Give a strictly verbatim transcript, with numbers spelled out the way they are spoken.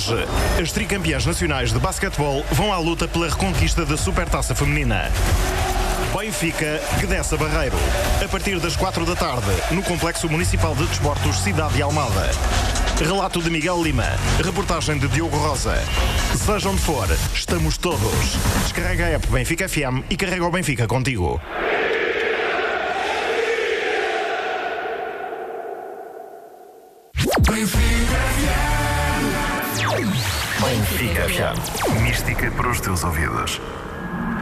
Hoje, as tricampeãs nacionais de basquetebol vão à luta pela reconquista da Supertaça Feminina. Benfica, Gdessa Barreiro. A partir das quatro da tarde, no Complexo Municipal de Desportos Cidade de Almada. Relato de Miguel Lima. Reportagem de Diogo Rosa. Seja onde for, estamos todos. Descarrega a app Benfica F M e carrega o Benfica contigo. Benfica F M. Benfica F M. Mística para os teus ouvidos.